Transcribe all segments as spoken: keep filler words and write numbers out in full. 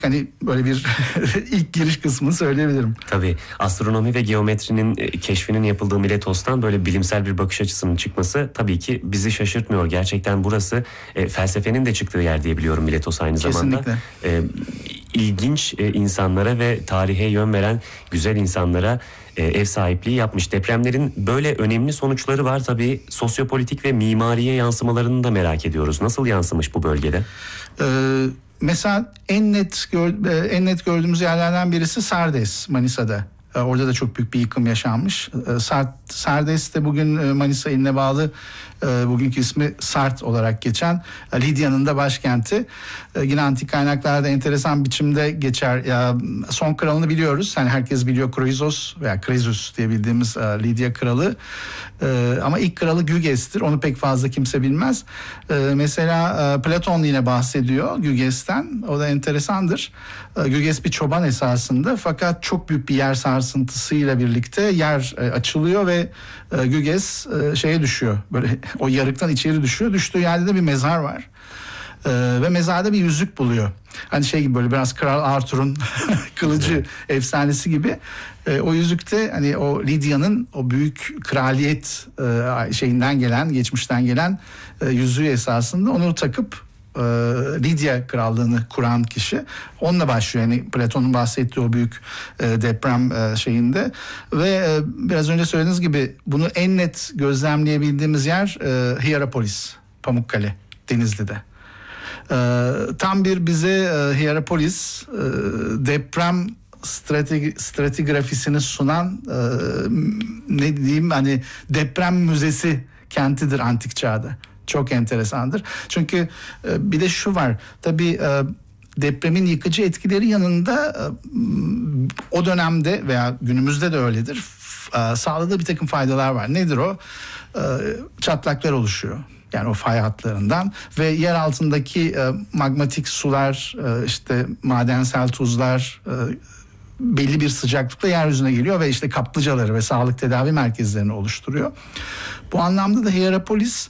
Hani böyle bir ilk giriş kısmını söyleyebilirim. Tabii astronomi ve geometrinin keşfinin yapıldığı Miletos'tan böyle bilimsel bir bakış açısının çıkması tabii ki bizi şaşırtmıyor. Gerçekten burası e, felsefenin de çıktığı yer diye biliyorum Miletos aynı zamanda. Kesinlikle. E, ilginç e, insanlara ve tarihe yön veren güzel insanlara e, ev sahipliği yapmış. Depremlerin böyle önemli sonuçları var tabii. Sosyopolitik ve mimariye yansımalarını da merak ediyoruz. Nasıl yansımış bu bölgede? Ee, mesela en net gör, en net gördüğümüz yerlerden birisi Sardes, Manisa'da. Orada da çok büyük bir yıkım yaşanmış. Sardes de bugün Manisa iline bağlı, bugünkü ismi Sart olarak geçen Lidya'nın da başkenti. Yine antik kaynaklarda enteresan biçimde geçer. Ya, son kralını biliyoruz. Yani herkes biliyor, Kroizos veya Krezus diye bildiğimiz Lidya kralı. Ama ilk kralı Güges'tir. Onu pek fazla kimse bilmez. Mesela Platon yine bahsediyor Güges'ten. O da enteresandır. Güges bir çoban esasında, fakat çok büyük bir yer sarsıntısıyla birlikte yer açılıyor ve Güges şeye düşüyor. Böyle o yarıktan içeri düşüyor. Düştüğü yerde de bir mezar var. Ve mezarda bir yüzük buluyor. Hani şey gibi, böyle biraz Kral Arthur'un kılıcı efsanesi gibi. O yüzükte hani o Lidya'nın o büyük kraliyet şeyinden gelen, geçmişten gelen yüzüğü esasında, onu takıp Lidya krallığını kuran kişi. Onunla başlıyor yani Platon'un bahsettiği o büyük deprem şeyinde. Ve biraz önce söylediğiniz gibi bunu en net gözlemleyebildiğimiz yer Hierapolis, Pamukkale, Denizli'de. Tam bir bize Hierapolis deprem strategi, stratigrafisini sunan ne diyeyim, hani deprem müzesi kentidir antik çağda. Çok enteresandır. Çünkü bir de şu var. Tabii depremin yıkıcı etkileri yanında o dönemde veya günümüzde de öyledir. Sağladığı bir takım faydalar var. Nedir o? Çatlaklar oluşuyor. Yani o fay hatlarından ve yer altındaki magmatik sular, işte madensel tuzlar belli bir sıcaklıkla yeryüzüne geliyor ve işte kaplıcaları ve sağlık tedavi merkezlerini oluşturuyor. Bu anlamda da Hierapolis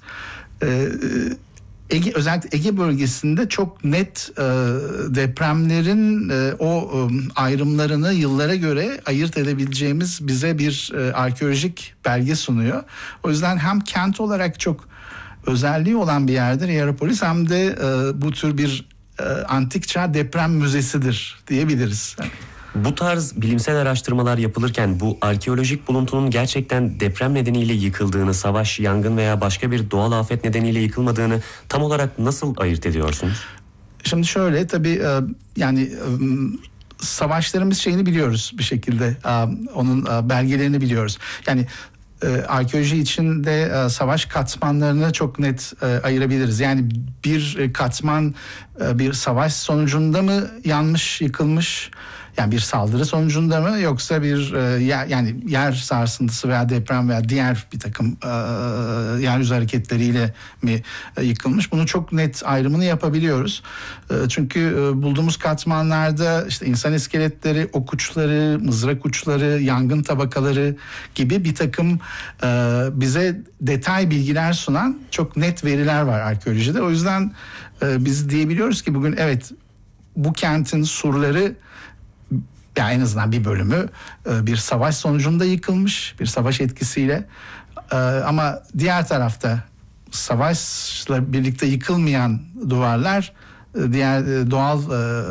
Ege, özellikle Ege bölgesinde çok net e, depremlerin e, o e, ayrımlarını yıllara göre ayırt edebileceğimiz bize bir e, arkeolojik belge sunuyor. O yüzden hem kent olarak çok özelliği olan bir yerdir Hierapolis, hem de e, bu tür bir e, antik çağ deprem müzesidir diyebiliriz. Bu tarz bilimsel araştırmalar yapılırken bu arkeolojik buluntunun gerçekten deprem nedeniyle yıkıldığını, savaş, yangın veya başka bir doğal afet nedeniyle yıkılmadığını tam olarak nasıl ayırt ediyorsunuz? Şimdi şöyle, tabii yani savaşlarımız şeyini biliyoruz bir şekilde, onun belgelerini biliyoruz. Yani arkeoloji içinde savaş katmanlarını çok net ayırabiliriz. Yani bir katman bir savaş sonucunda mı yanmış, yıkılmış? Yani bir saldırı sonucunda mı, yoksa bir e, yer, yani yer sarsıntısı veya deprem veya diğer bir takım e, yeryüzü hareketleriyle mi e, yıkılmış? Bunu çok net ayrımını yapabiliyoruz. E, çünkü e, bulduğumuz katmanlarda işte insan iskeletleri, ok uçları, mızrak uçları, yangın tabakaları gibi bir takım e, bize detay bilgiler sunan çok net veriler var arkeolojide. O yüzden e, biz diyebiliyoruz ki bugün evet, bu kentin surları, yani en azından bir bölümü bir savaş sonucunda yıkılmış, bir savaş etkisiyle. Ama diğer tarafta savaşla birlikte yıkılmayan duvarlar diğer doğal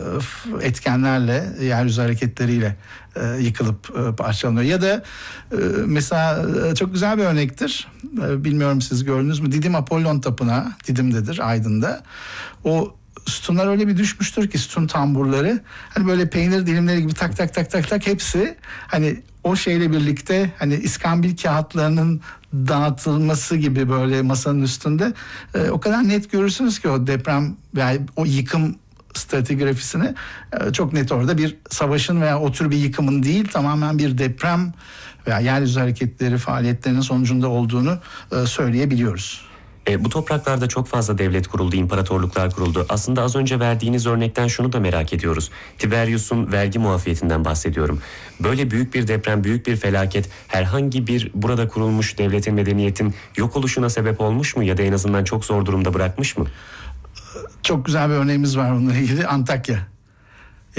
etkenlerle, yeryüzü hareketleriyle yıkılıp parçalanıyor. Ya da mesela çok güzel bir örnektir. Bilmiyorum siz gördünüz mü? Didim Apollon Tapınağı, Didim'dedir, Aydın'da. O sütunlar öyle bir düşmüştür ki, sütun tamburları, hani böyle peynir dilimleri gibi tak tak tak tak tak hepsi hani o şeyle birlikte, hani iskambil kağıtlarının dağıtılması gibi böyle masanın üstünde e, o kadar net görürsünüz ki o deprem veya o yıkım stratigrafisini e, çok net orada bir savaşın veya o tür bir yıkımın değil, tamamen bir deprem veya yeryüzü hareketleri faaliyetlerinin sonucunda olduğunu e, söyleyebiliyoruz. E, bu topraklarda çok fazla devlet kuruldu, imparatorluklar kuruldu. Aslında az önce verdiğiniz örnekten şunu da merak ediyoruz. Tiberius'un vergi muafiyetinden bahsediyorum. Böyle büyük bir deprem, büyük bir felaket herhangi bir burada kurulmuş devletin, medeniyetin yok oluşuna sebep olmuş mu? Ya da en azından çok zor durumda bırakmış mı? Çok güzel bir örneğimiz var bununla ilgili. Antakya.